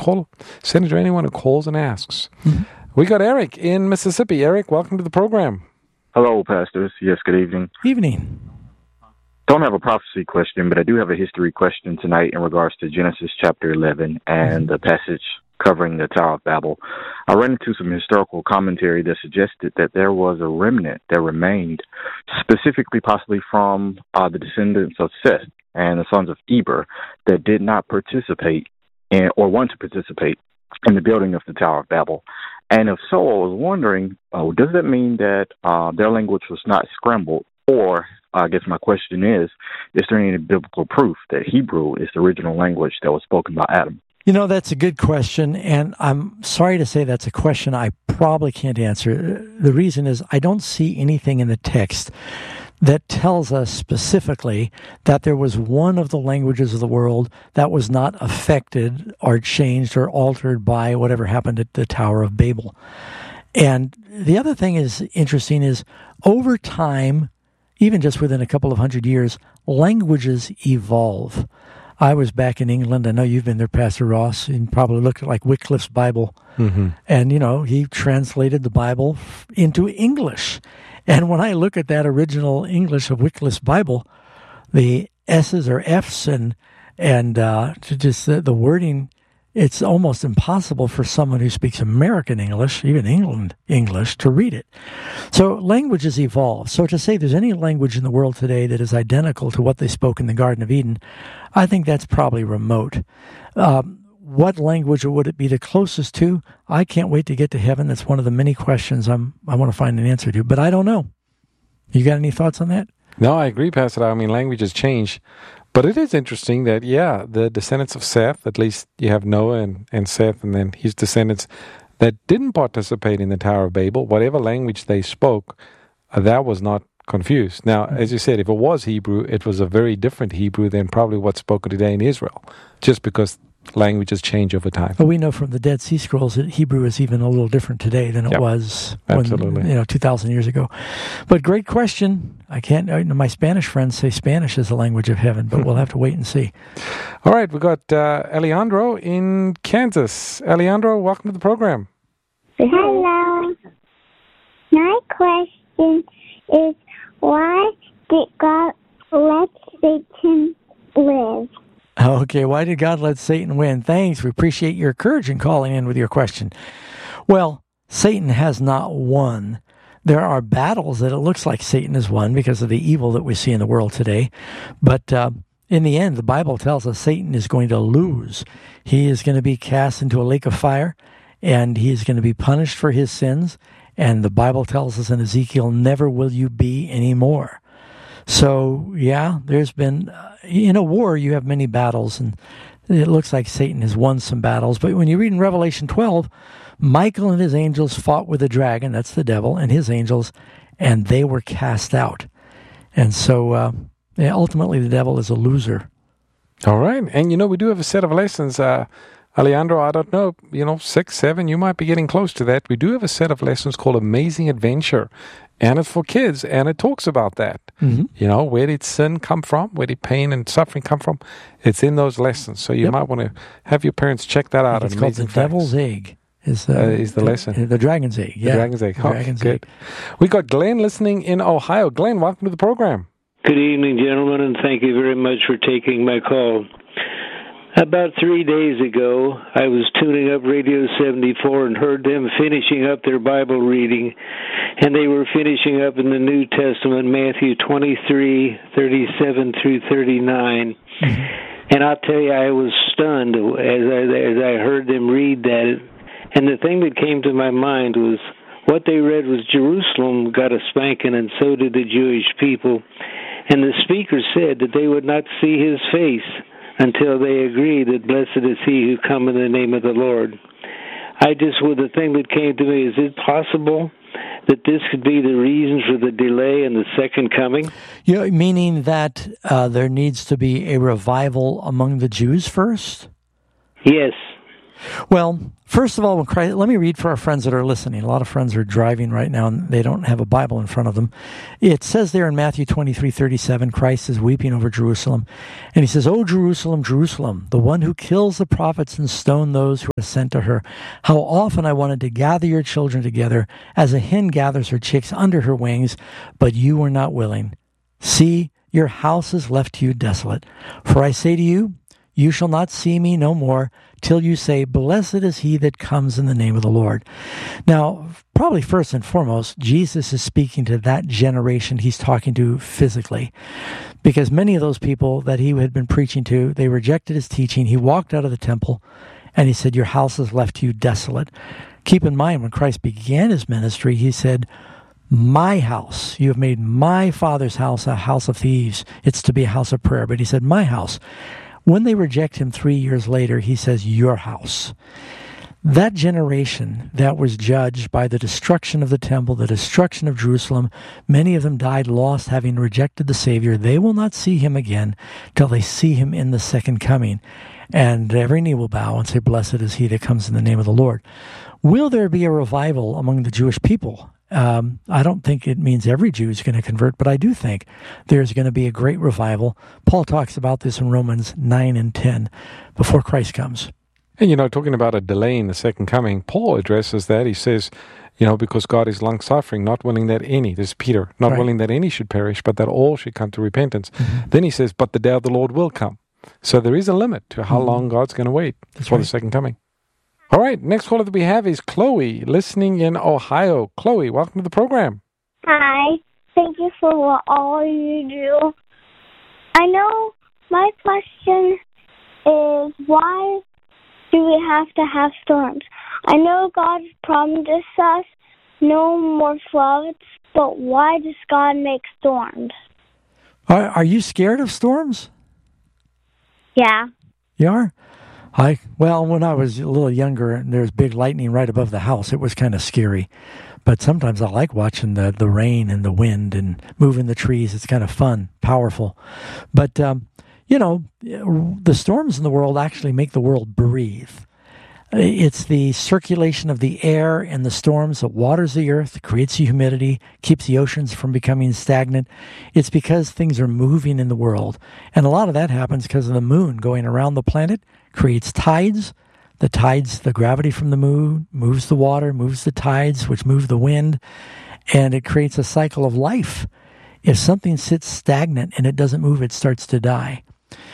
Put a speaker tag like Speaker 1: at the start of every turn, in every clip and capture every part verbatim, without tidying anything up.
Speaker 1: call Senator anyone who calls and asks.
Speaker 2: Mm-hmm.
Speaker 1: We got Eric in Mississippi. Eric, welcome to the program.
Speaker 3: Hello, pastors. Yes, good evening.
Speaker 2: Evening.
Speaker 3: Don't have a prophecy question, but I do have a history question tonight in regards to Genesis chapter eleven and the passage covering the Tower of Babel. I ran into some historical commentary that suggested that there was a remnant that remained, specifically possibly from uh, the descendants of Seth and the sons of Eber, that did not participate in, or want to participate in the building of the Tower of Babel. And if so, I was wondering, uh, does that mean that uh, their language was not scrambled? Or, uh, I guess my question is, is there any biblical proof that Hebrew is the original language that was spoken by Adam?
Speaker 2: You know, that's a good question, and I'm sorry to say that's a question I probably can't answer. The reason is I don't see anything in the text that tells us specifically that there was one of the languages of the world that was not affected or changed or altered by whatever happened at the Tower of Babel. And the other thing is interesting is over time, even just within a couple of hundred years, languages evolve. I was back in England. I know you've been there, Pastor Ross, and probably looked at like Wycliffe's Bible. Mm-hmm. And, you know, he translated the Bible into English. And when I look at that original English of Wycliffe's Bible, the S's or F's and and uh, to just the, the wording, it's almost impossible for someone who speaks American English, even England English, to read it. So languages evolve. So to say there's any language in the world today that is identical to what they spoke in the Garden of Eden, I think that's probably remote. Um, what language would it be the closest to? I can't wait to get to heaven. That's one of the many questions I'm, I want to find an answer to, but I don't know. You got any thoughts on that?
Speaker 1: No, I agree, Pastor. I mean, languages change. But it is interesting that, yeah, the descendants of Seth, at least you have Noah and, and Seth, and then his descendants that didn't participate in the Tower of Babel, whatever language they spoke, uh, that was not confused. Now, mm-hmm. as you said, if it was Hebrew, it was a very different Hebrew than probably what's spoken today in Israel, just because languages change over time.
Speaker 2: Well, we know from the Dead Sea Scrolls that Hebrew is even a little different today than it
Speaker 1: yep.
Speaker 2: was
Speaker 1: Absolutely.
Speaker 2: when, you know, two thousand years ago. But great question. I can't, you know, my Spanish friends say Spanish is the language of heaven, but we'll have to wait and see.
Speaker 1: All right, we've got uh, Alejandro in Kansas. Alejandro, welcome to the program.
Speaker 4: Hello. My question is, why did God let Satan live?
Speaker 2: Okay, why did God let Satan win? Thanks. We appreciate your courage in calling in with your question. Well, Satan has not won. There are battles that it looks like Satan has won because of the evil that we see in the world today. But uh, in the end, the Bible tells us Satan is going to lose. He is going to be cast into a lake of fire, and he is going to be punished for his sins. And the Bible tells us in Ezekiel, never will you be anymore. So, yeah, there's been, uh, in a war, you have many battles, and it looks like Satan has won some battles. But when you read in Revelation twelve, Michael and his angels fought with the dragon, that's the devil, and his angels, and they were cast out. And so, uh, yeah, ultimately, the devil is a loser.
Speaker 1: All right. And, you know, we do have a set of lessons. Uh, Alejandro, I don't know, you know, six, seven, you might be getting close to that. We do have a set of lessons called Amazing Adventure. And it's for kids, and it talks about that. Mm-hmm. You know, where did sin come from? Where did pain and suffering come from? It's in those lessons. So you yep. might want to have your parents check that out.
Speaker 2: It's called The Facts. Devil's Egg. Is, uh,
Speaker 1: uh, is the, the lesson.
Speaker 2: The Dragon's Egg, yeah.
Speaker 1: The Dragon's Egg.
Speaker 2: The
Speaker 1: oh,
Speaker 2: Dragon's
Speaker 1: good.
Speaker 2: Egg.
Speaker 1: We got Glenn listening in Ohio. Glenn, welcome to the program.
Speaker 5: Good evening, gentlemen, and thank you very much for taking my call. About three days ago, I was tuning up Radio seventy-four and heard them finishing up their Bible reading, and they were finishing up in the New Testament, Matthew twenty-three, thirty-seven through thirty-nine. Mm-hmm. And I'll tell you, I was stunned as I, as I heard them read that. And the thing that came to my mind was what they read was Jerusalem got a spanking, and so did the Jewish people. And the speaker said that they would not see his face until they agree that blessed is he who come in the name of the Lord. I just, well, the thing that came to me, is it possible that this could be the reason for the delay in the second coming?
Speaker 2: Yeah, meaning that uh, there needs to be a revival among the Jews first?
Speaker 5: Yes.
Speaker 2: Well, first of all, when Christ, let me read for our friends that are listening. A lot of friends are driving right now and they don't have a Bible in front of them. It says there in Matthew twenty-three thirty-seven, Christ is weeping over Jerusalem. And he says, "O Jerusalem, Jerusalem, the one who kills the prophets and stone those who are sent to her. How often I wanted to gather your children together as a hen gathers her chicks under her wings, but you were not willing. See, your house is left to you desolate. For I say to you, you shall not see me no more till you say, blessed is he that comes in the name of the Lord." Now, probably first and foremost, Jesus is speaking to that generation he's talking to physically, because many of those people that he had been preaching to, they rejected his teaching. He walked out of the temple and he said, your house is left to you desolate. Keep in mind, when Christ began his ministry, he said, my house, you have made my Father's house a house of thieves. It's to be a house of prayer. But he said, my house. When they reject him three years later, he says, your house. That generation that was judged by the destruction of the temple, the destruction of Jerusalem, many of them died lost, having rejected the Savior. They will not see him again till they see him in the second coming. And every knee will bow and say, blessed is he that comes in the name of the Lord. Will there be a revival among the Jewish people? Um, I don't think it means every Jew is going to convert, but I do think there's going to be a great revival. Paul talks about this in Romans nine and ten, before Christ comes.
Speaker 1: And, you know, talking about a delay in the second coming, Paul addresses that. He says, you know, because God is long-suffering, not willing that any, this is Peter, not
Speaker 2: right.
Speaker 1: willing that any should perish, but that all should come to repentance.
Speaker 2: Mm-hmm.
Speaker 1: Then he says, but the day of the Lord will come. So there is a limit to how mm-hmm. long God's going to wait
Speaker 2: That's
Speaker 1: for
Speaker 2: right.
Speaker 1: the second coming. All right, next caller that we have is Chloe, listening in Ohio. Chloe, welcome to the program.
Speaker 4: Hi. Thank you for what all you do. I know my question is, why do we have to have storms? I know God promised us no more floods, but why does God make storms?
Speaker 2: Are, are you scared of storms?
Speaker 4: Yeah.
Speaker 2: You are? I well, when I was a little younger and there was big lightning right above the house, it was kind of scary. But sometimes I like watching the, the rain and the wind and moving the trees. It's kind of fun, powerful. But, um, you know, the storms in the world actually make the world breathe. It's the circulation of the air and the storms that waters the earth, creates the humidity, keeps the oceans from becoming stagnant. It's because things are moving in the world. And a lot of that happens because of the moon going around the planet, creates tides. The tides, the gravity from the moon, moves the water, moves the tides, which move the wind, and it creates a cycle of life. If something sits stagnant and it doesn't move, it starts to die.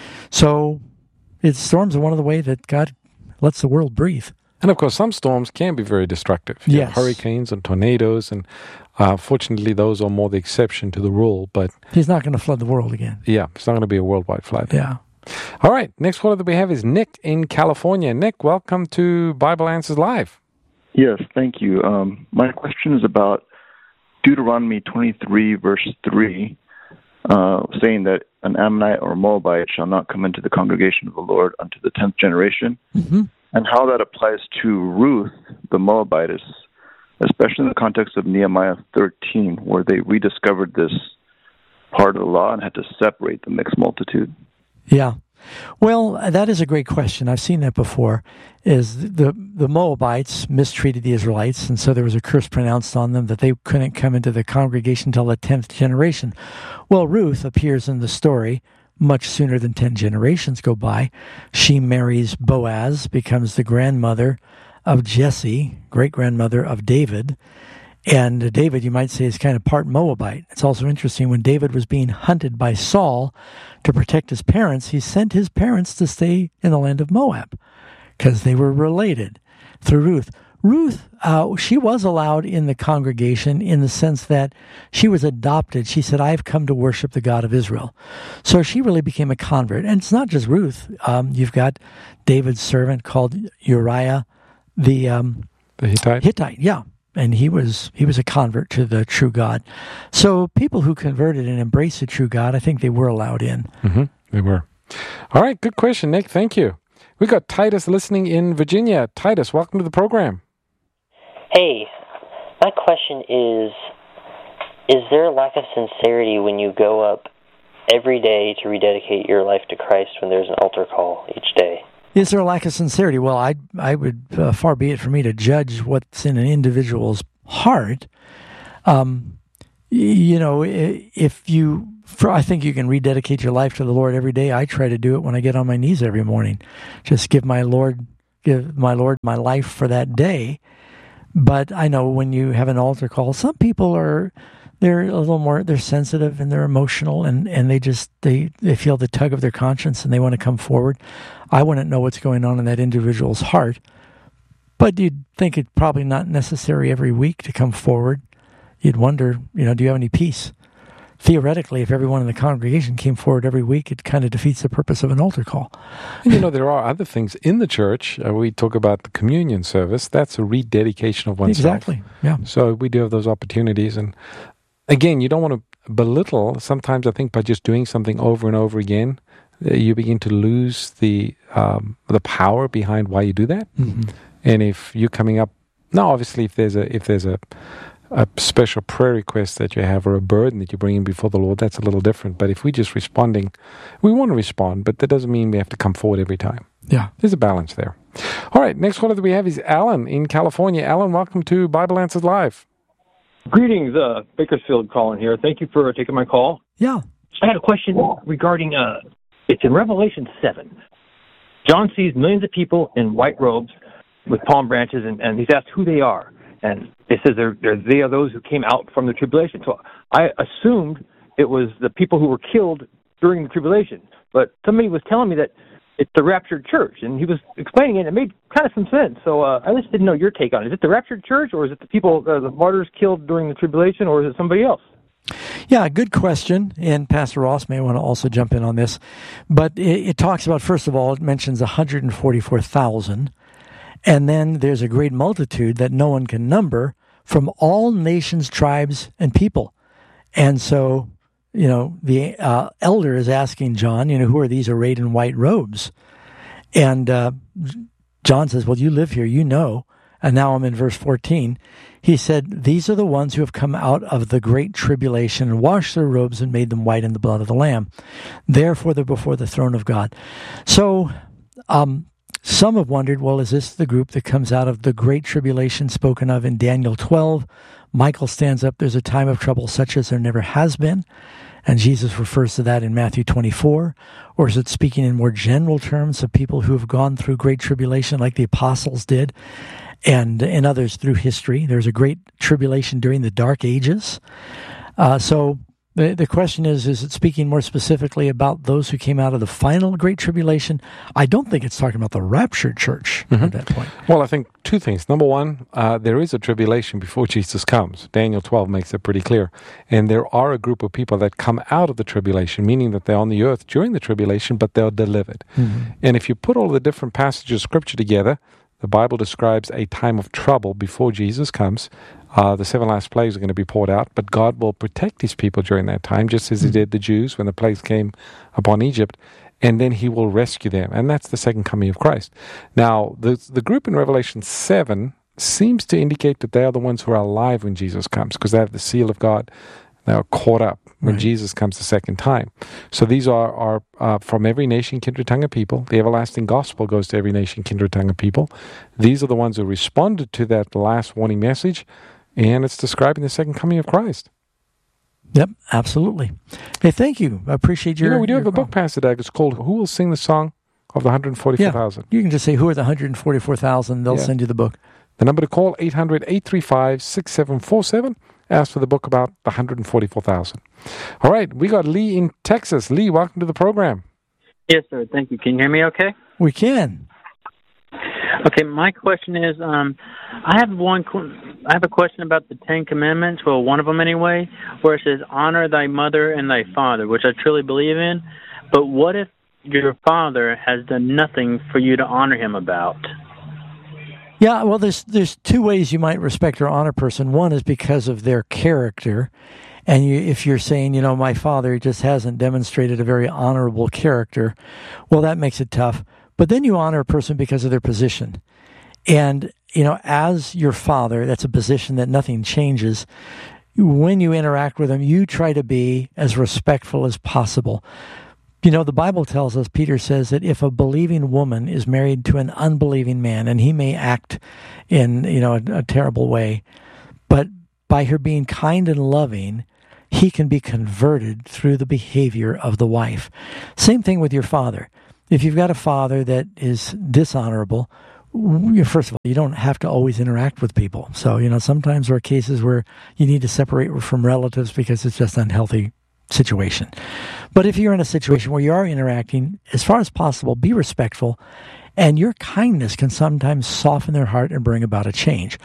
Speaker 2: So it, storms are one of the ways that God lets the world breathe.
Speaker 1: And of course, some storms can be very destructive. You
Speaker 2: yes.
Speaker 1: have hurricanes and tornadoes, and uh, fortunately, those are more the exception to the rule. But
Speaker 2: he's not going to flood the world again.
Speaker 1: Yeah, it's not going to be a worldwide flood.
Speaker 2: Yeah.
Speaker 1: All right, next caller that we have is Nick in California. Nick, welcome to Bible Answers Live.
Speaker 6: Yes, thank you. Um, my question is about Deuteronomy twenty-three, verse three, uh, saying that an Ammonite or Moabite shall not come into the congregation of the Lord unto the tenth generation,
Speaker 2: mm-hmm.
Speaker 6: and how that applies to Ruth, the Moabitess, especially in the context of Nehemiah thirteen, where they rediscovered this part of the law and had to separate the mixed multitude.
Speaker 2: Yeah. Well, that is a great question. I've seen that before. Is the the Moabites mistreated the Israelites, and so there was a curse pronounced on them that they couldn't come into the congregation until the tenth generation. Well, Ruth appears in the story much sooner than ten generations go by. She marries Boaz, becomes the grandmother of Jesse, great-grandmother of David. And David, you might say, is kind of part Moabite. It's also interesting, when David was being hunted by Saul to protect his parents, he sent his parents to stay in the land of Moab because they were related through Ruth. Ruth, uh, she was allowed in the congregation in the sense that she was adopted. She said, I've come to worship the God of Israel. So she really became a convert. And it's not just Ruth. Um, you've got David's servant called Uriah, the, um,
Speaker 1: the Hittite.
Speaker 2: Hittite, yeah. And he was he was a convert to the true God. So people who converted and embraced the true God, I think they were allowed in.
Speaker 1: Mm-hmm. They were. All right, good question, Nick. Thank you. We got Titus listening in Virginia. Titus, welcome to the program.
Speaker 7: Hey, my question is, is there a lack of sincerity when you go up every day to rededicate your life to Christ when there's an altar call each day?
Speaker 2: Is there a lack of sincerity? Well, I I would uh, far be it for me to judge what's in an individual's heart. Um, you know, if you, for, I think you can rededicate your life to the Lord every day. I try to do it when I get on my knees every morning. Just give my Lord, give my Lord my life for that day. But I know when you have an altar call, some people are, they're a little more, they're sensitive and they're emotional, and, and they just, they, they feel the tug of their conscience and they want to come forward. I wouldn't know what's going on in that individual's heart, but you'd think it's probably not necessary every week to come forward. You'd wonder, you know, do you have any peace? Theoretically, if everyone in the congregation came forward every week, it kind of defeats the purpose of an altar call.
Speaker 1: And you know, there are other things in the church. Uh, we talk about the communion service. That's a rededication of oneself.
Speaker 2: Exactly, yeah.
Speaker 1: So we do have those opportunities. And again, you don't want to belittle. Sometimes I think by just doing something over and over again, uh, you begin to lose the um, the power behind why you do that.
Speaker 2: Mm-hmm.
Speaker 1: And if you're coming up, now obviously if there's a if there's a a special prayer request that you have or a burden that you're bringing before the Lord, that's a little different. But if we're just responding, we want to respond, but that doesn't mean we have to come forward every time.
Speaker 2: Yeah.
Speaker 1: There's a balance there. All right, next caller that we have is Alan in California. Alan, welcome to Bible Answers Live.
Speaker 8: Greetings, uh, Bakersfield calling here. Thank you for taking my call.
Speaker 2: Yeah.
Speaker 8: I had a question regarding, uh, it's in Revelation seven. John sees millions of people in white robes with palm branches, and, and he's asked who they are. And it says they're, they're, they are those who came out from the tribulation. So I assumed it was the people who were killed during the tribulation. But somebody was telling me that it's the raptured church, and he was explaining it, and it made kind of some sense. So uh, I just didn't know your take on it. Is it the raptured church, or is it the people, uh, the martyrs killed during the tribulation, or is it somebody else?
Speaker 2: Yeah, good question. And Pastor Ross may want to also jump in on this. But it, it talks about, first of all, it mentions one hundred forty-four thousand. And then there's a great multitude that no one can number from all nations, tribes, and people. And so, you know, the uh, elder is asking John, you know, who are these arrayed in white robes? And uh, John says, well, you live here, you know. And now I'm in verse fourteen. He said, these are the ones who have come out of the great tribulation and washed their robes and made them white in the blood of the Lamb. Therefore, they're before the throne of God. So, um, some have wondered, well, is this the group that comes out of the great tribulation spoken of in Daniel twelve? Michael stands up, there's a time of trouble such as there never has been. And Jesus refers to that in Matthew twenty-four. Or is it speaking in more general terms of people who have gone through great tribulation like the apostles did, and, and others through history? There's a great tribulation during the Dark Ages. Uh, so the, the question is, is it speaking more specifically about those who came out of the final great tribulation? I don't think it's talking about the raptured church mm-hmm. at that point.
Speaker 1: Well, I think two things. Number one, uh, there is a tribulation before Jesus comes. Daniel twelve makes it pretty clear. And there are a group of people that come out of the tribulation, meaning that they're on the earth during the tribulation, but they're delivered. Mm-hmm. And if you put all the different passages of Scripture together, the Bible describes a time of trouble before Jesus comes. Uh, the seven last plagues are going to be poured out, but God will protect his people during that time, just as he did the Jews when the plagues came upon Egypt, and then he will rescue them. And that's the second coming of Christ. Now, the, the group in Revelation seven seems to indicate that they are the ones who are alive when Jesus comes, because they have the seal of God. They are caught up when right. Jesus comes the second time. So these are, are uh, from every nation, kindred, tongue, of people. The everlasting gospel goes to every nation, kindred, tongue, of people. These are the ones who responded to that last warning message, and it's describing the second coming of Christ.
Speaker 2: Yep, absolutely. Hey, thank you. I appreciate your
Speaker 1: You know, we do
Speaker 2: your
Speaker 1: have a
Speaker 2: call.
Speaker 1: book passed today. It's called Who Will Sing the Song of the one hundred forty-four thousand?
Speaker 2: Yeah, you can just say, who are the one hundred forty-four thousand? They'll
Speaker 1: yeah.
Speaker 2: send you the book.
Speaker 1: The number to call, eight hundred, eight three five, six seven four seven. Ask for the book about the one hundred forty-four thousand. All right, we got Lee in Texas. Lee, welcome to the program.
Speaker 9: Yes, sir. Thank you. Can you hear me okay?
Speaker 2: We can.
Speaker 9: Okay, my question is, um, I have one. I have a question about the Ten Commandments. Well, one of them anyway, where it says, "Honor thy mother and thy father," which I truly believe in. But what if your father has done nothing for you to honor him about?
Speaker 2: Yeah, well, there's there's two ways you might respect or honor a person. One is because of their character. And you, if you're saying, you know, my father just hasn't demonstrated a very honorable character, well, that makes it tough. But then you honor a person because of their position. And, you know, as your father, that's a position that nothing changes. When you interact with them, you try to be as respectful as possible. You know, the Bible tells us, Peter says that if a believing woman is married to an unbelieving man, and he may act in, you know, a, a terrible way, but by her being kind and loving, he can be converted through the behavior of the wife. Same thing with your father. If you've got a father that is dishonorable, first of all, you don't have to always interact with people. So, you know, sometimes there are cases where you need to separate from relatives because it's just an unhealthy situation. But if you're in a situation where you are interacting, as far as possible, be respectful, and your kindness can sometimes soften their heart and bring about a change.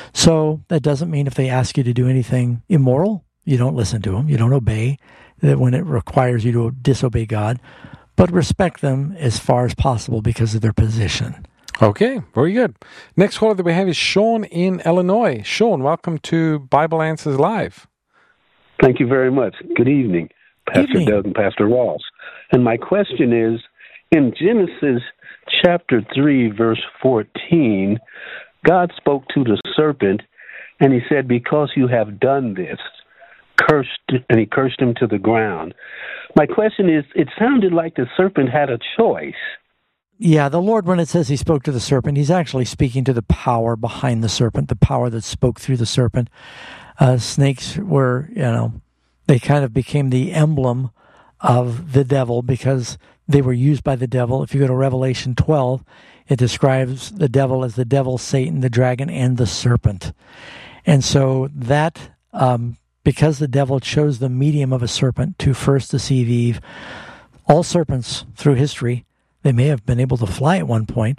Speaker 2: So that doesn't mean if they ask you to do anything immoral, you don't listen to them, you don't obey, that when it requires you to disobey God, but respect them as far as possible because of their position.
Speaker 1: Okay, very good. Next caller that we have is Sean in Illinois. Sean, welcome to Bible Answers Live.
Speaker 10: Thank you very much. Good evening, Pastor
Speaker 2: evening.
Speaker 10: Doug and Pastor Ross. And my question is, in Genesis chapter three, verse fourteen, God spoke to the serpent, and he said, because you have done this, cursed, and he cursed him to the ground. My question is, it sounded like the serpent had a choice.
Speaker 2: Yeah, the Lord, when it says he spoke to the serpent, he's actually speaking to the power behind the serpent, the power that spoke through the serpent. Uh, snakes were, you know, they kind of became the emblem of the devil because they were used by the devil. If you go to Revelation twelve, it describes the devil as the devil, Satan, the dragon, and the serpent. And so that, um, because the devil chose the medium of a serpent to first deceive Eve, all serpents through history, they may have been able to fly at one point.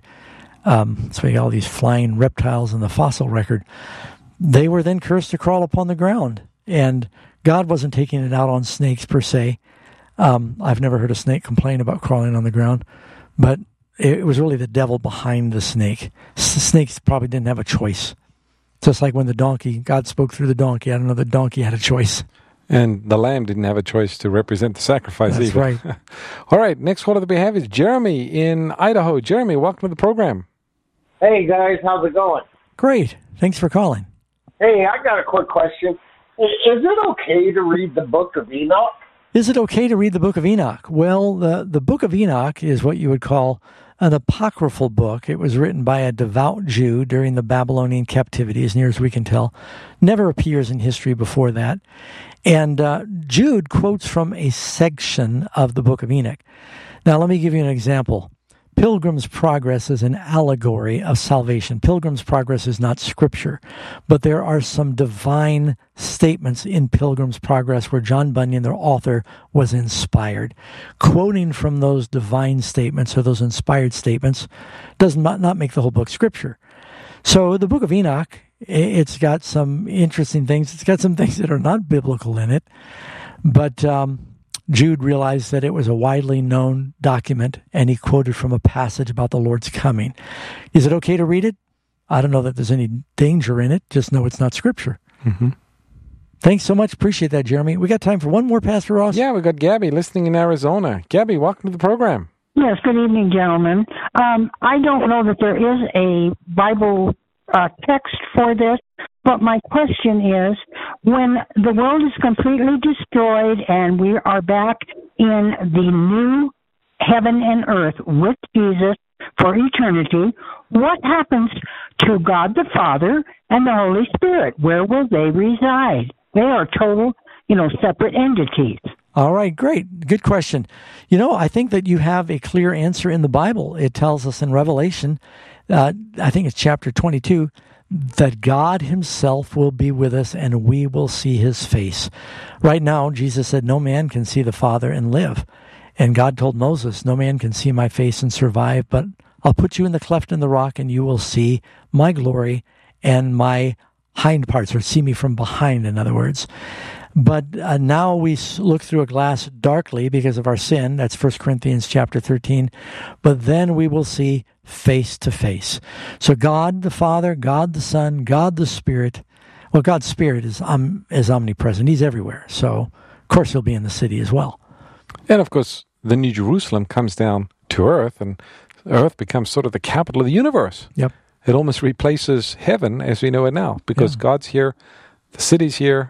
Speaker 2: Um, so you got all these flying reptiles in the fossil record. They were then cursed to crawl upon the ground. And God wasn't taking it out on snakes per se. Um, I've never heard a snake complain about crawling on the ground. But it was really the devil behind the snake. S- snakes probably didn't have a choice. Just like when the donkey, God spoke through the donkey. I don't know, the donkey had a choice.
Speaker 1: And the lamb didn't have a choice to represent the sacrifice
Speaker 2: That's
Speaker 1: either.
Speaker 2: right.
Speaker 1: All right, next caller that we have is Jeremy in Idaho. Jeremy, welcome to the program.
Speaker 11: Hey, guys, how's it going?
Speaker 2: Great. Thanks for calling.
Speaker 11: Hey, I got a quick question. Is it okay to read the book of Enoch?
Speaker 2: Is it okay to read the book of Enoch? Well, the, the book of Enoch is what you would call an apocryphal book. It was written by a devout Jew during the Babylonian captivity, as near as we can tell. Never appears in history before that. And uh, Jude quotes from a section of the book of Enoch. Now, let me give you an example. Pilgrim's Progress is an allegory of salvation. Pilgrim's Progress is not scripture, but there are some divine statements in Pilgrim's Progress where John Bunyan, their author, was inspired. Quoting from those divine statements or those inspired statements does not, not make the whole book scripture. So the book of Enoch, it's got some interesting things. It's got some things that are not biblical in it, but um, Jude realized that it was a widely known document, and he quoted from a passage about the Lord's coming. Is it okay to read it? I don't know that there's any danger in it. Just know it's not scripture.
Speaker 1: Mm-hmm.
Speaker 2: Thanks so much. Appreciate that, Jeremy. We got time for one more, Pastor Ross?
Speaker 1: Yeah, we got Gabby listening in Arizona. Gabby, welcome to the program.
Speaker 12: Yes, good evening, gentlemen. Um, I don't know that there is a Bible uh, text for this, but my question is, when the world is completely destroyed and we are back in the new heaven and earth with Jesus for eternity, what happens to God the Father and the Holy Spirit? Where will they reside? They are total, you know, separate entities.
Speaker 2: All right, great. Good question. You know, I think that you have a clear answer in the Bible. It tells us in Revelation, uh, I think it's chapter twenty-two, that God himself will be with us and we will see his face. Right now, Jesus said, no man can see the Father and live. And God told Moses, no man can see my face and survive, but I'll put you in the cleft in the rock and you will see my glory and my hind parts, or see me from behind, in other words. But uh, now we look through a glass darkly because of our sin. That's First Corinthians chapter thirteen. But then we will see face to face. So God the Father, God the Son, God the Spirit. Well, God's Spirit is um, is omnipresent. He's everywhere. So, of course, he'll be in the city as well.
Speaker 1: And, of course, the New Jerusalem comes down to earth, and earth becomes sort of the capital of the universe.
Speaker 2: Yep.
Speaker 1: It almost replaces heaven as we know it now, because yeah. God's here, the city's here,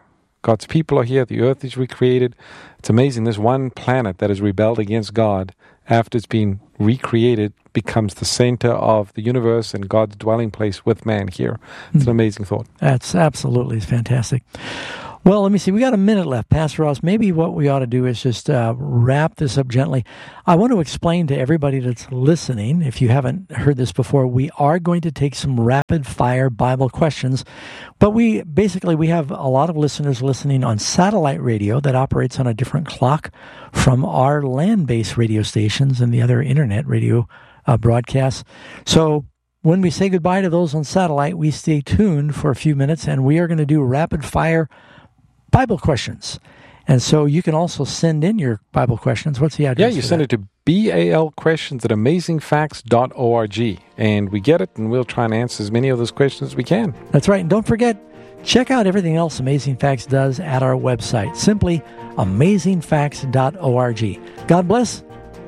Speaker 1: God's people are here. The earth is recreated. It's amazing. This one planet that has rebelled against God, after it's been recreated, becomes the center of the universe and God's dwelling place with man here. It's mm. an amazing thought.
Speaker 2: That's absolutely fantastic. Well, let me see. We got a minute left. Pastor Ross, maybe what we ought to do is just uh, wrap this up gently. I want to explain to everybody that's listening, if you haven't heard this before, we are going to take some rapid-fire Bible questions. But we basically, we have a lot of listeners listening on satellite radio that operates on a different clock from our land-based radio stations and the other internet radio uh, broadcasts. So when we say goodbye to those on satellite, we stay tuned for a few minutes, and we are going to do rapid-fire Bible questions. And so you can also send in your Bible questions. What's the address?
Speaker 1: Yeah, you send that? it to B A L questions at amazing facts dot org. And we get it, and we'll try and answer as many of those questions as we can.
Speaker 2: That's right. And don't forget, check out everything else Amazing Facts does at our website. Simply amazing facts dot org. God bless.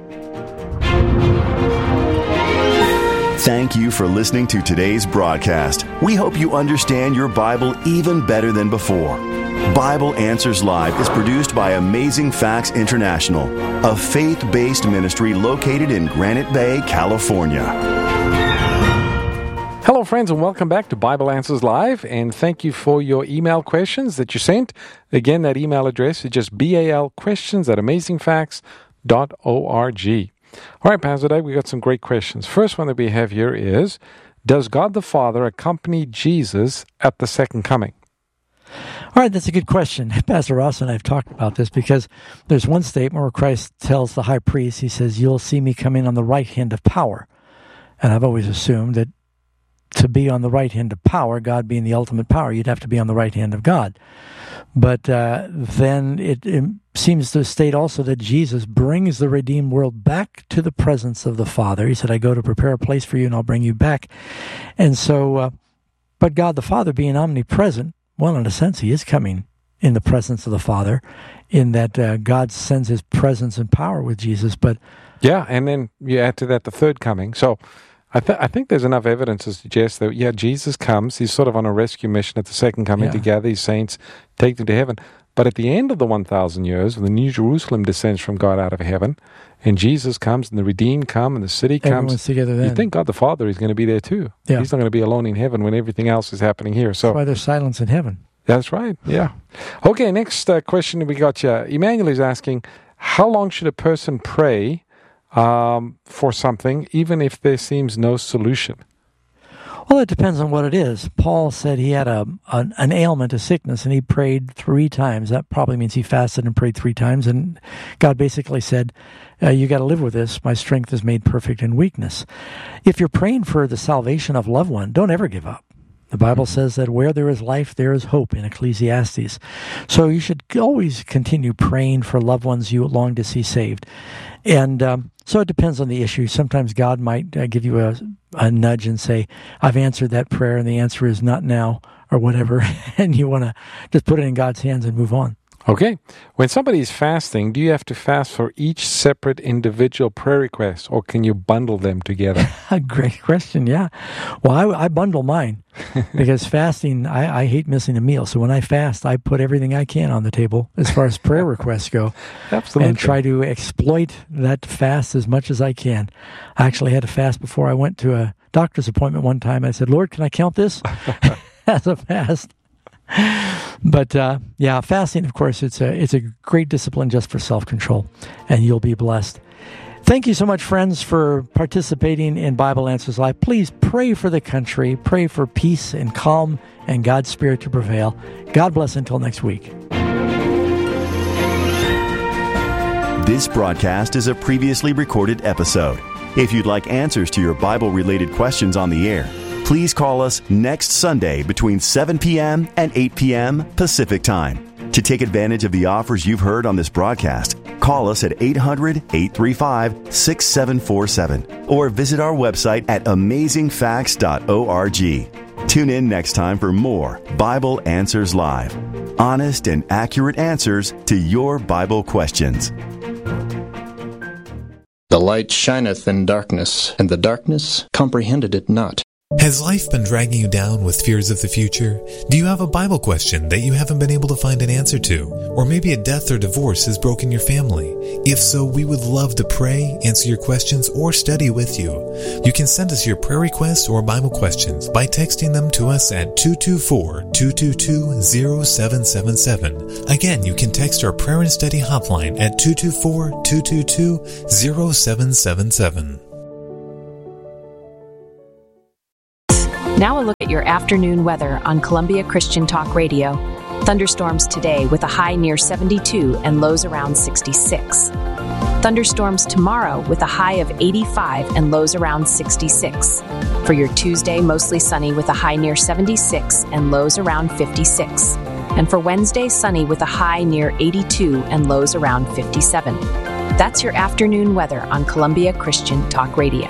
Speaker 13: Thank you for listening to today's broadcast. We hope you understand your Bible even better than before. Bible Answers Live is produced by Amazing Facts International, a faith-based ministry located in Granite Bay, California.
Speaker 1: Hello, friends, and welcome back to Bible Answers Live, and thank you for your email questions that you sent. Again, that email address is just B A L questions at amazing facts dot org. All right, Pastor Dave, we got some great questions. First one that we have here is, does God the Father accompany Jesus at the second coming?
Speaker 2: All right, that's a good question. Pastor Ross and I have talked about this because there's one statement where Christ tells the high priest, he says, you'll see me coming on the right hand of power. And I've always assumed that to be on the right hand of power, God being the ultimate power, you'd have to be on the right hand of God. But uh, then it, it seems to state also that Jesus brings the redeemed world back to the presence of the Father. He said, I go to prepare a place for you and I'll bring you back. And so, uh, but God the Father being omnipresent, well, in a sense, he is coming in the presence of the Father, in that uh, God sends his presence and power with Jesus. But
Speaker 1: yeah, and then you add to that the third coming. So I, th- I think there's enough evidence to suggest that, yeah, Jesus comes. He's sort of on a rescue mission at the second coming yeah. to gather his saints, take them to heaven. But at the end of the one thousand years, when the New Jerusalem descends from God out of heaven, and Jesus comes, and the redeemed come, and the city comes,
Speaker 2: everyone's together then.
Speaker 1: You think God the Father is going to be there too.
Speaker 2: Yeah.
Speaker 1: He's not going to be alone in heaven when everything else is happening here. So
Speaker 2: that's why there's silence in heaven.
Speaker 1: That's right, yeah. Okay, next uh, question we got you. Emmanuel is asking, how long should a person pray um, for something, even if there seems no solution?
Speaker 2: Well, it depends on what it is. Paul said he had a an, an ailment, a sickness, and he prayed three times. That probably means he fasted and prayed three times. And God basically said, uh, you got to live with this. My strength is made perfect in weakness. If you're praying for the salvation of a loved one, don't ever give up. The Bible says that where there is life, there is hope in Ecclesiastes. So you should always continue praying for loved ones you long to see saved. And um, so it depends on the issue. Sometimes God might uh, give you a, a nudge and say, I've answered that prayer, and the answer is not now, or whatever. And you want to just put it in God's hands and move on.
Speaker 1: Okay. When somebody is fasting, do you have to fast for each separate individual prayer request, or can you bundle them together?
Speaker 2: Great question, yeah. Well, I, I bundle mine because fasting, I, I hate missing a meal. So when I fast, I put everything I can on the table as far as prayer requests go.
Speaker 1: Absolutely.
Speaker 2: And try to exploit that fast as much as I can. I actually had to fast before I went to a doctor's appointment one time. I said, Lord, can I count this as a fast? But uh, yeah, fasting, of course, it's a it's a great discipline just for self-control, and you'll be blessed. Thank you so much, friends, for participating in Bible Answers Live. Please pray for the country, pray for peace and calm and God's Spirit to prevail. God bless until next week.
Speaker 13: This broadcast is a previously recorded episode. If you'd like answers to your Bible-related questions on the air, please call us next Sunday between seven p.m. and eight p.m. Pacific Time. To take advantage of the offers you've heard on this broadcast, call us at eight hundred, eight three five, six seven four seven or visit our website at amazing facts dot org. Tune in next time for more Bible Answers Live. Honest and accurate answers to your Bible questions.
Speaker 14: The light shineth in darkness, and the darkness comprehended it not. Has life been dragging you down with fears of the future? Do you have a Bible question that you haven't been able to find an answer to? Or maybe a death or divorce has broken your family? If so, we would love to pray, answer your questions, or study with you. You can send us your prayer requests or Bible questions by texting them to us at two two four, two two two, zero seven seven seven. Again, you can text our prayer and study hotline at two two four, two two two, zero seven seven seven.
Speaker 15: Now a look at your afternoon weather on Columbia Christian Talk Radio. Thunderstorms today with a high near seventy-two and lows around sixty-six. Thunderstorms tomorrow with a high of eighty-five and lows around sixty-six. For your Tuesday, mostly sunny with a high near seventy-six and lows around fifty-six. And for Wednesday, sunny with a high near eighty-two and lows around fifty-seven. That's your afternoon weather on Columbia Christian Talk Radio.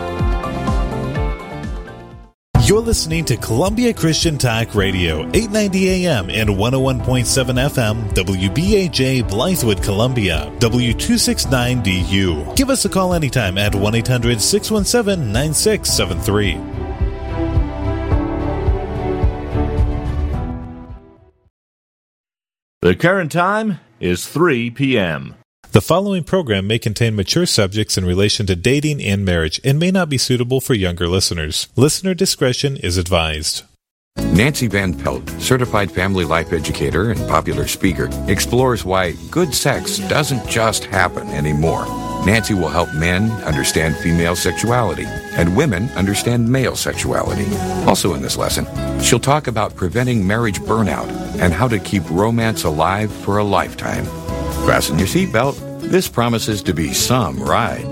Speaker 14: You're listening to Columbia Christian Talk Radio, eight ninety A M and one oh one point seven F M, W B A J, Blythewood, Columbia, W two sixty-nine D U. Give us a call anytime at one eight hundred, six one seven, nine six seven three.
Speaker 16: The current time is three p.m.
Speaker 14: The following program may contain mature subjects in relation to dating and marriage and may not be suitable for younger listeners. Listener discretion is advised.
Speaker 17: Nancy Van Pelt, certified family life educator and popular speaker, explores why good sex doesn't just happen anymore. Nancy will help men understand female sexuality and women understand male sexuality. Also in this lesson, she'll talk about preventing marriage burnout and how to keep romance alive for a lifetime. Fasten your seatbelt. This promises to be some ride.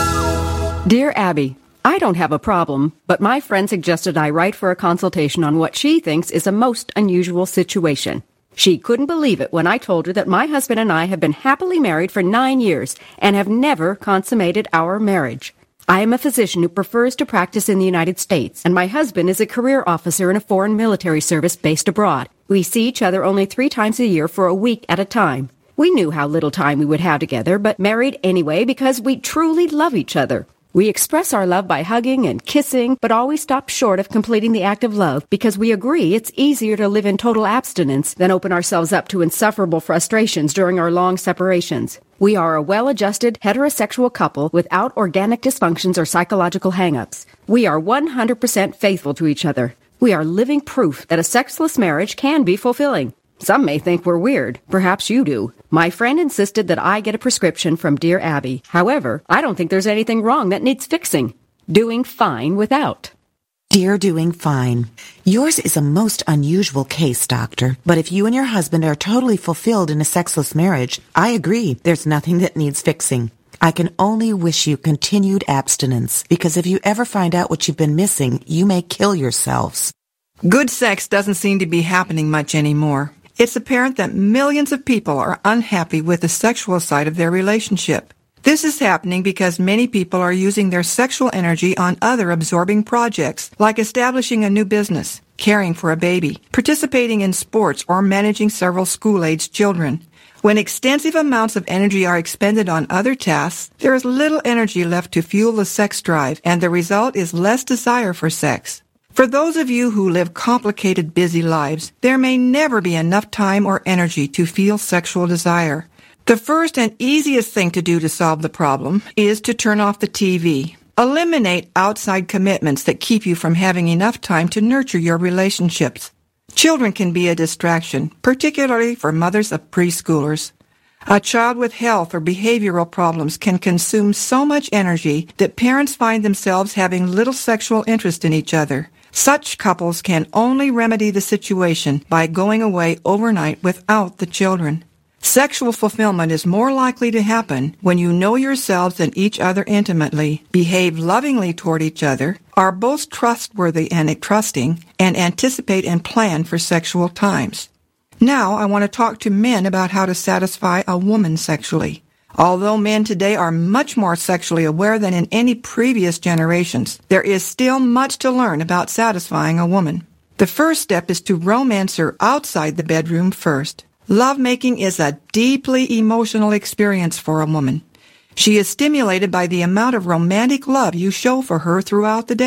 Speaker 18: Dear Abby, I don't have a problem, but my friend suggested I write for a consultation on what she thinks is a most unusual situation. She couldn't believe it when I told her that my husband and I have been happily married for nine years and have never consummated our marriage. I am a physician who prefers to practice in the United States, and my husband is a career officer in a foreign military service based abroad. We see each other only three times a year for a week at a time. We knew how little time we would have together, but married anyway because we truly love each other. We express our love by hugging and kissing, but always stop short of completing the act of love because we agree it's easier to live in total abstinence than open ourselves up to insufferable frustrations during our long separations. We are a well-adjusted, heterosexual couple without organic dysfunctions or psychological hang-ups. We are one hundred percent faithful to each other. We are living proof that a sexless marriage can be fulfilling. Some may think we're weird. Perhaps you do. My friend insisted that I get a prescription from Dear Abby. However, I don't think there's anything wrong that needs fixing. Doing fine without.
Speaker 19: Dear Doing Fine, yours is a most unusual case, Doctor. But if you and your husband are totally fulfilled in a sexless marriage, I agree there's nothing that needs fixing. I can only wish you continued abstinence, because if you ever find out what you've been missing, you may kill yourselves.
Speaker 20: Good sex doesn't seem to be happening much anymore. It's apparent that millions of people are unhappy with the sexual side of their relationship. This is happening because many people are using their sexual energy on other absorbing projects, like establishing a new business, caring for a baby, participating in sports, or managing several school-aged children. When extensive amounts of energy are expended on other tasks, there is little energy left to fuel the sex drive, and the result is less desire for sex. For those of you who live complicated, busy lives, there may never be enough time or energy to feel sexual desire. The first and easiest thing to do to solve the problem is to turn off the T V. Eliminate outside commitments that keep you from having enough time to nurture your relationships. Children can be a distraction, particularly for mothers of preschoolers. A child with health or behavioral problems can consume so much energy that parents find themselves having little sexual interest in each other. Such couples can only remedy the situation by going away overnight without the children. Sexual fulfillment is more likely to happen when you know yourselves and each other intimately, behave lovingly toward each other, are both trustworthy and trusting, and anticipate and plan for sexual times. Now I want to talk to men about how to satisfy a woman sexually. Although men today are much more sexually aware than in any previous generations, there is still much to learn about satisfying a woman. The first step is to romance her outside the bedroom first. Lovemaking is a deeply emotional experience for a woman. She is stimulated by the amount of romantic love you show for her throughout the day.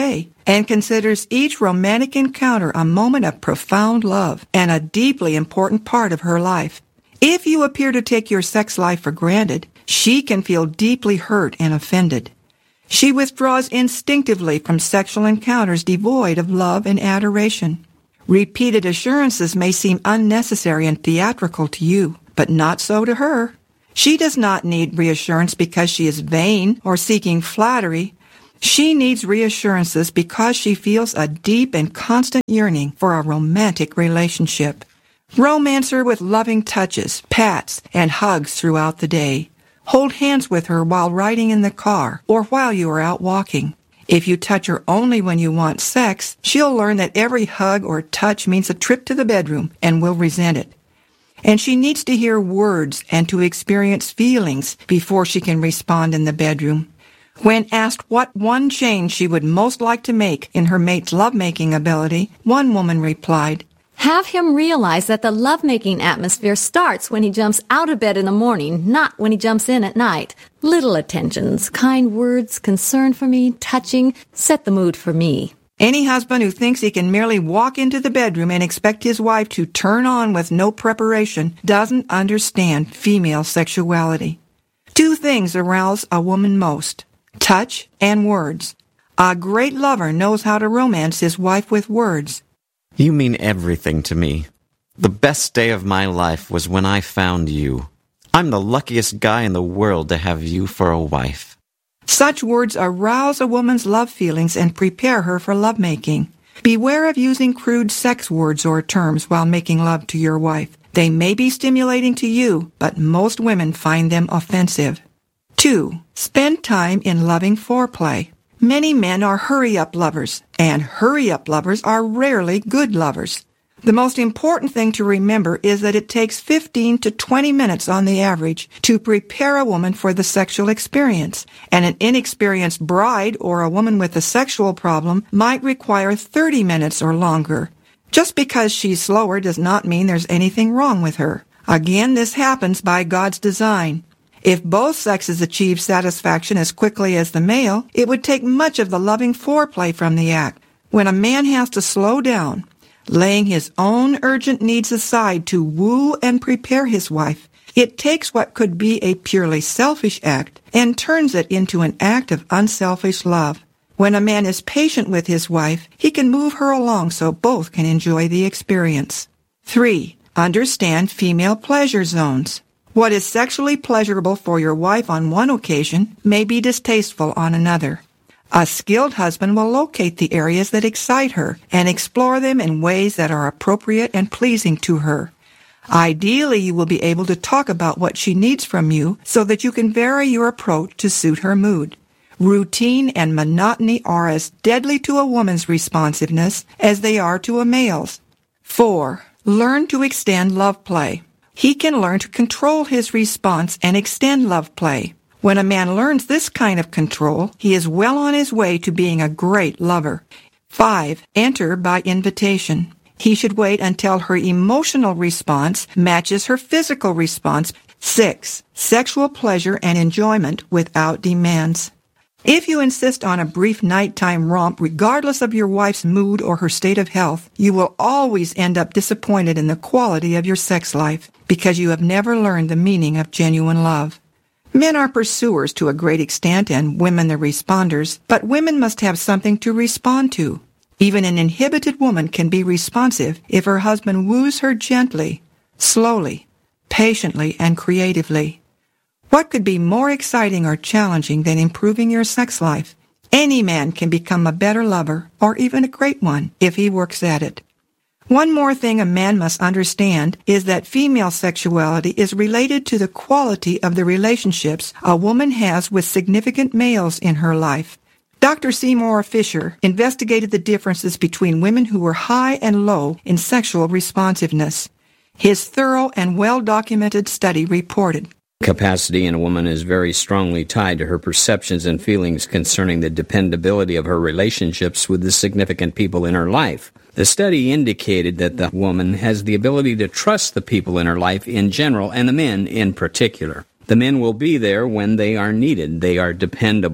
Speaker 20: and considers each romantic encounter a moment of profound love and a deeply important part of her life. If you appear to take your sex life for granted, she can feel deeply hurt and offended. She withdraws instinctively from sexual encounters devoid of love and adoration. Repeated assurances may seem unnecessary and theatrical to you, but not so to her. She does not need reassurance because she is vain or seeking flattery. She needs reassurances because she feels a deep and constant yearning for a romantic relationship. Romance her with loving touches, pats, and hugs throughout the day. Hold hands with her while riding in the car or while you are out walking. If you touch her only when you want sex, she'll learn that every hug or touch means a trip to the bedroom and will resent it. And she needs to hear words and to experience feelings before she can respond in the bedroom. When asked what one change she would most like to make in her mate's lovemaking ability, one woman replied,
Speaker 21: "Have him realize that the lovemaking atmosphere starts when he jumps out of bed in the morning, not when he jumps in at night. Little attentions, kind words, concern for me, touching, set the mood for me."
Speaker 20: Any husband who thinks he can merely walk into the bedroom and expect his wife to turn on with no preparation doesn't understand female sexuality. Two things arouse a woman most: touch and words. A great lover knows how to romance his wife with words.
Speaker 22: You mean everything to me. The best day of my life was when I found you. I'm the luckiest guy in the world to have you for a wife.
Speaker 20: Such words arouse a woman's love feelings and prepare her for lovemaking. Beware of using crude sex words or terms while making love to your wife. They may be stimulating to you, but most women find them offensive. Two, spend time in loving foreplay. Many men are hurry-up lovers, and hurry-up lovers are rarely good lovers. The most important thing to remember is that it takes fifteen to twenty minutes on the average to prepare a woman for the sexual experience, and an inexperienced bride or a woman with a sexual problem might require thirty minutes or longer. Just because she's slower does not mean there's anything wrong with her. Again, this happens by God's design. If both sexes achieve satisfaction as quickly as the male, it would take much of the loving foreplay from the act. When a man has to slow down, laying his own urgent needs aside to woo and prepare his wife, it takes what could be a purely selfish act and turns it into an act of unselfish love. When a man is patient with his wife, he can move her along so both can enjoy the experience. Three, understand female pleasure zones. What is sexually pleasurable for your wife on one occasion may be distasteful on another. A skilled husband will locate the areas that excite her and explore them in ways that are appropriate and pleasing to her. Ideally, you will be able to talk about what she needs from you so that you can vary your approach to suit her mood. Routine and monotony are as deadly to a woman's responsiveness as they are to a male's. Four, learn to extend love play. He can learn to control his response and extend love play. When a man learns this kind of control, he is well on his way to being a great lover. Five, enter by invitation. He should wait until her emotional response matches her physical response. Six, sexual pleasure and enjoyment without demands. If you insist on a brief nighttime romp regardless of your wife's mood or her state of health, you will always end up disappointed in the quality of your sex life because you have never learned the meaning of genuine love. Men are pursuers to a great extent and women the responders, but women must have something to respond to. Even an inhibited woman can be responsive if her husband woos her gently, slowly, patiently, and creatively. What could be more exciting or challenging than improving your sex life? Any man can become a better lover, or even a great one, if he works at it. One more thing a man must understand is that female sexuality is related to the quality of the relationships a woman has with significant males in her life. Doctor Seymour Fisher investigated the differences between women who were high and low in sexual responsiveness. His thorough and well-documented study reported,
Speaker 23: capacity in a woman is very strongly tied to her perceptions and feelings concerning the dependability of her relationships with the significant people in her life. The study indicated that the woman has the ability to trust the people in her life in general and the men in particular. The men will be there when they are needed. They are dependable.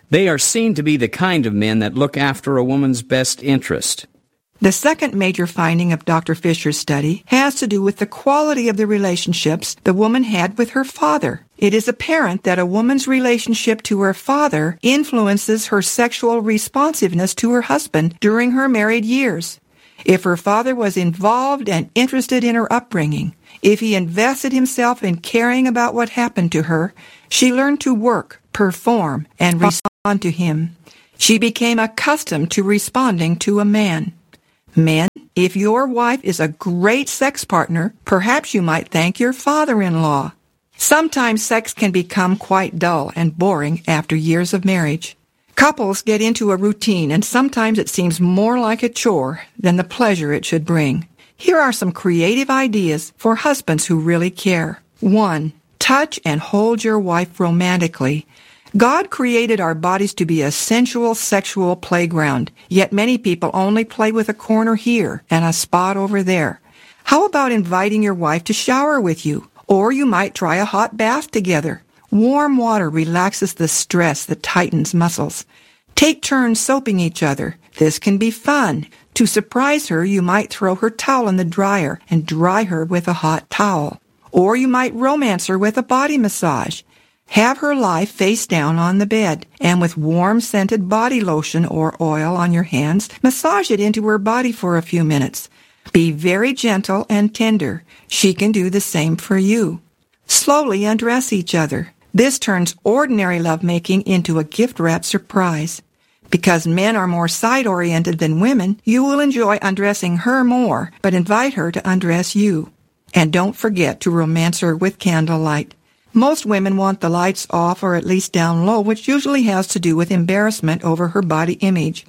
Speaker 23: They are seen to be the kind of men that look after a woman's best interest.
Speaker 20: The second major finding of Doctor Fisher's study has to do with the quality of the relationships the woman had with her father. It is apparent that a woman's relationship to her father influences her sexual responsiveness to her husband during her married years. If her father was involved and interested in her upbringing, if he invested himself in caring about what happened to her, she learned to work, perform, and respond to him. She became accustomed to responding to a man. Men, if your wife is a great sex partner, perhaps you might thank your father-in-law. Sometimes sex can become quite dull and boring after years of marriage. Couples get into a routine, and sometimes it seems more like a chore than the pleasure it should bring. Here are some creative ideas for husbands who really care. One, touch and hold your wife romantically. God created our bodies to be a sensual sexual playground, yet many people only play with a corner here and a spot over there. How about inviting your wife to shower with you? Or you might try a hot bath together. Warm water relaxes the stress that tightens muscles. Take turns soaping each other. This can be fun. To surprise her, you might throw her towel in the dryer and dry her with a hot towel. Or you might romance her with a body massage. Have her lie face down on the bed, and with warm scented body lotion or oil on your hands, massage it into her body for a few minutes. Be very gentle and tender. She can do the same for you. Slowly undress each other. This turns ordinary lovemaking into a gift-wrapped surprise. Because men are more side-oriented than women, you will enjoy undressing her more, but invite her to undress you. And don't forget to romance her with candlelight. Most women want the lights off or at least down low, which usually has to do with embarrassment over her body image.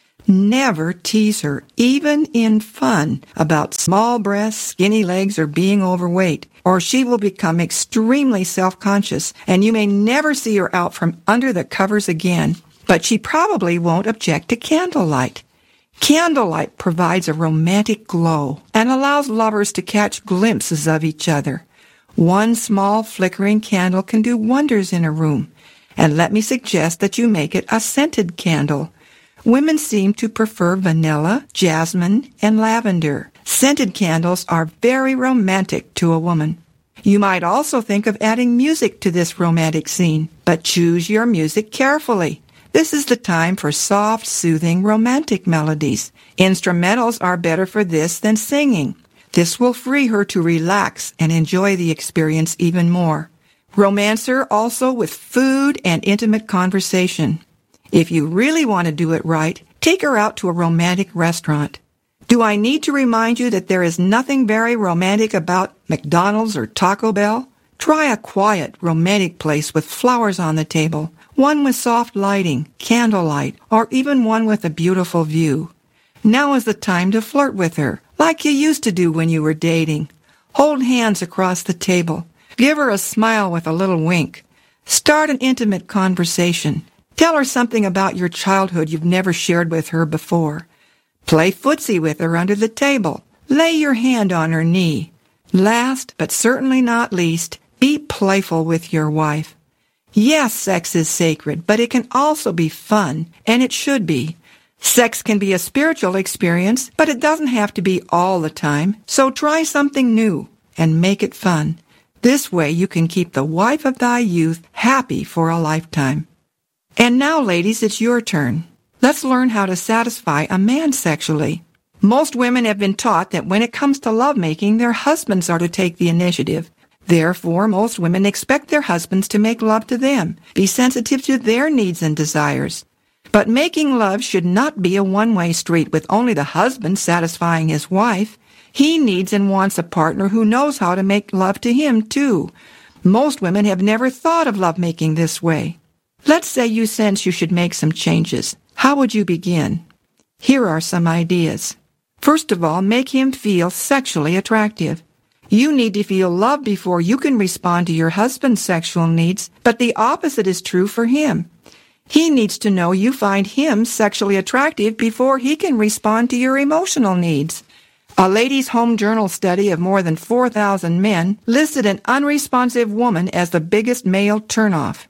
Speaker 20: Never tease her, even in fun, about small breasts, skinny legs, or being overweight, or she will become extremely self-conscious, and you may never see her out from under the covers again. But she probably won't object to candlelight. Candlelight provides a romantic glow and allows lovers to catch glimpses of each other. One small flickering candle can do wonders in a room, and let me suggest that you make it a scented candle. Women seem to prefer vanilla, jasmine, and lavender. Scented candles are very romantic to a woman. You might also think of adding music to this romantic scene, but choose your music carefully. This is the time for soft, soothing, romantic melodies. Instrumentals are better for this than singing. This will free her to relax and enjoy the experience even more. Romance her also with food and intimate conversation. If you really want to do it right, take her out to a romantic restaurant. Do I need to remind you that there is nothing very romantic about McDonald's or Taco Bell? Try a quiet, romantic place with flowers on the table, one with soft lighting, candlelight, or even one with a beautiful view. Now is the time to flirt with her, like you used to do when you were dating. Hold hands across the table. Give her a smile with a little wink. Start an intimate conversation. Tell her something about your childhood you've never shared with her before. Play footsie with her under the table. Lay your hand on her knee. Last, but certainly not least, be playful with your wife. Yes, sex is sacred, but it can also be fun, and it should be. Sex can be a spiritual experience, but it doesn't have to be all the time. So try something new and make it fun. This way you can keep the wife of thy youth happy for a lifetime. And now, ladies, it's your turn. Let's learn how to satisfy a man sexually. Most women have been taught that when it comes to lovemaking, their husbands are to take the initiative. Therefore, most women expect their husbands to make love to them, be sensitive to their needs and desires. But making love should not be a one-way street with only the husband satisfying his wife. He needs and wants a partner who knows how to make love to him, too. Most women have never thought of lovemaking this way. Let's say you sense you should make some changes. How would you begin? Here are some ideas. First of all, make him feel sexually attractive. You need to feel love before you can respond to your husband's sexual needs, but the opposite is true for him. He needs to know you find him sexually attractive before he can respond to your emotional needs. A Ladies' Home Journal study of more than four thousand men listed an unresponsive woman as the biggest male turnoff.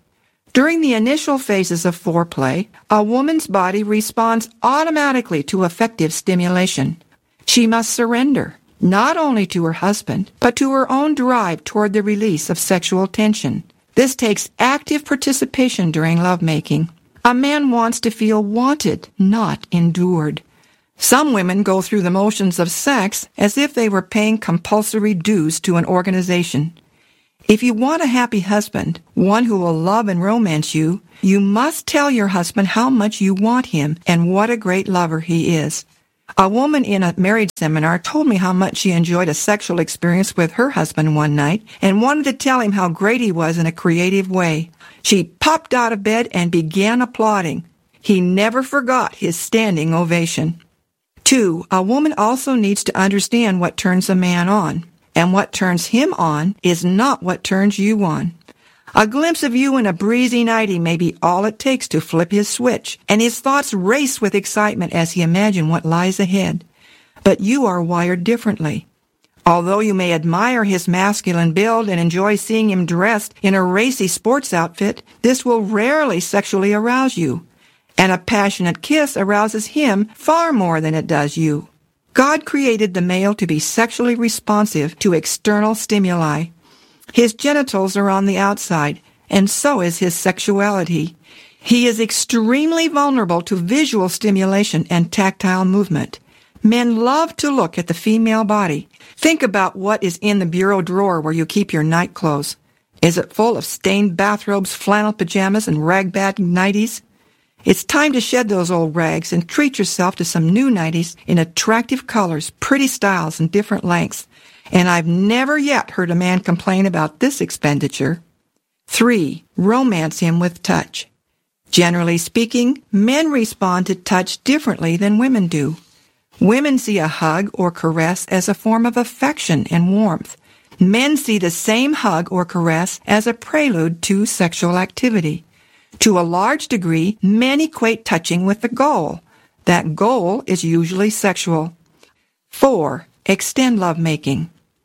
Speaker 20: During the initial phases of foreplay, a woman's body responds automatically to effective stimulation. She must surrender, not only to her husband, but to her own drive toward the release of sexual tension. This takes active participation during lovemaking. A man wants to feel wanted, not endured. Some women go through the motions of sex as if they were paying compulsory dues to an organization. If you want a happy husband, one who will love and romance you, you must tell your husband how much you want him and what a great lover he is. A woman in a marriage seminar told me how much she enjoyed a sexual experience with her husband one night and wanted to tell him how great he was in a creative way. She popped out of bed and began applauding. He never forgot his standing ovation. Two, a woman also needs to understand what turns a man on. And what turns him on is not what turns you on. A glimpse of you in a breezy nightie may be all it takes to flip his switch, and his thoughts race with excitement as he imagines what lies ahead. But you are wired differently. Although you may admire his masculine build and enjoy seeing him dressed in a racy sports outfit, this will rarely sexually arouse you. And a passionate kiss arouses him far more than it does you. God created the male to be sexually responsive to external stimuli. His genitals are on the outside, and so is his sexuality. He is extremely vulnerable to visual stimulation and tactile movement. Men love to look at the female body. Think about what is in the bureau drawer where you keep your night clothes. Is it full of stained bathrobes, flannel pajamas, and ragbag nighties? It's time to shed those old rags and treat yourself to some new nighties in attractive colors, pretty styles, and different lengths. And I've never yet heard a man complain about this expenditure. Three, romance him with touch. Generally speaking, men respond to touch differently than women do. Women see a hug or caress as a form of affection and warmth. Men see the same hug or caress as a prelude to sexual activity. To a large degree, men equate touching with the goal. That goal is usually sexual. Four, extend lovemaking.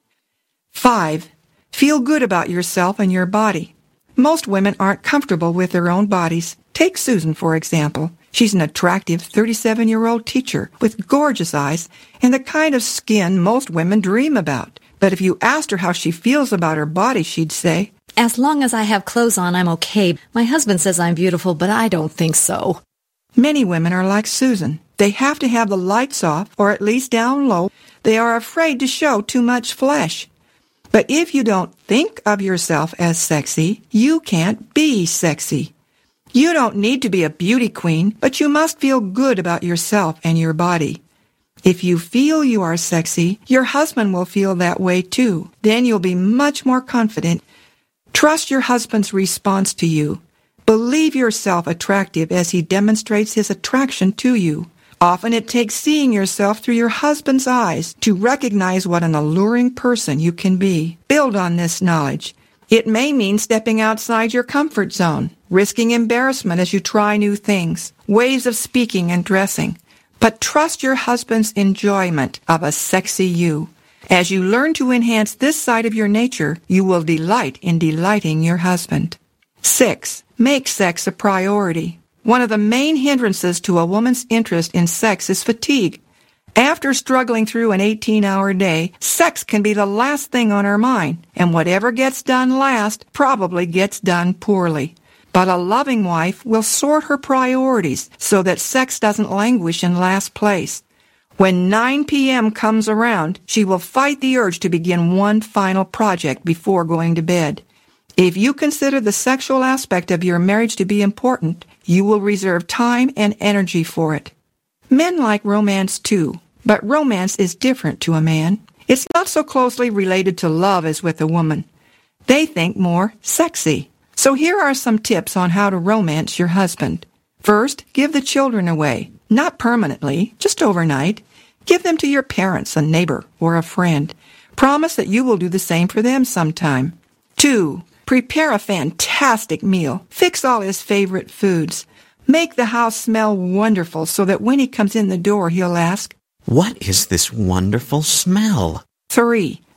Speaker 20: Five, feel good about yourself and your body. Most women aren't comfortable with their own bodies. Take Susan, for example. She's an attractive thirty-seven-year-old teacher with gorgeous eyes and the kind of skin most women dream about. But if you asked her how she feels about her body, she'd say,
Speaker 21: "As long as I have clothes on, I'm okay. My husband says I'm beautiful, but I don't think so."
Speaker 20: Many women are like Susan. They have to have the lights off, or at least down low. They are afraid to show too much flesh. But if you don't think of yourself as sexy, you can't be sexy. You don't need to be a beauty queen, but you must feel good about yourself and your body. If you feel you are sexy, your husband will feel that way too. Then you'll be much more confident. Trust your husband's response to you. Believe yourself attractive as he demonstrates his attraction to you. Often it takes seeing yourself through your husband's eyes to recognize what an alluring person you can be. Build on this knowledge. It may mean stepping outside your comfort zone, risking embarrassment as you try new things, ways of speaking and dressing. But trust your husband's enjoyment of a sexy you. As you learn to enhance this side of your nature, you will delight in delighting your husband. Six, make sex a priority. One of the main hindrances to a woman's interest in sex is fatigue. After struggling through an eighteen-hour day, sex can be the last thing on her mind, and whatever gets done last probably gets done poorly. But a loving wife will sort her priorities so that sex doesn't languish in last place. When nine p.m. comes around, she will fight the urge to begin one final project before going to bed. If you consider the sexual aspect of your marriage to be important, you will reserve time and energy for it. Men like romance too, but romance is different to a man. It's not so closely related to love as with a woman. They think more sexy. So here are some tips on how to romance your husband. First, give the children away. Not permanently, just overnight. Give them to your parents, a neighbor, or a friend. Promise that you will do the same for them sometime. Two, prepare a fantastic meal. Fix all his favorite foods. Make the house smell wonderful so that when he comes in the door, he'll ask,
Speaker 22: "What is this wonderful smell?"
Speaker 20: Three,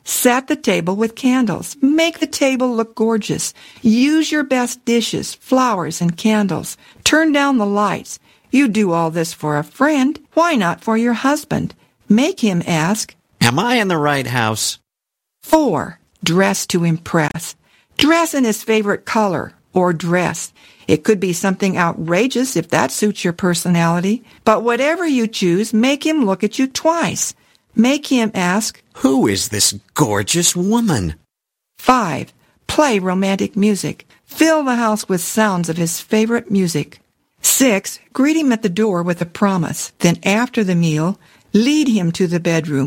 Speaker 20: Set the table with candles. Make the table look gorgeous. Use your best dishes, flowers, and candles. Turn down the lights. You do all this for a friend. Why not for your husband? Make him ask,
Speaker 22: Am I in the right house?
Speaker 20: Four, dress to impress. Dress in his favorite color or dress. It could be something outrageous if that suits your personality. But whatever you choose, make him look at you twice. Make him ask,
Speaker 22: Who is this gorgeous woman?
Speaker 20: Five, play romantic music. Fill the house with sounds of his favorite music. Six, greet him at the door with a promise. Then after the meal, lead him to the bedroom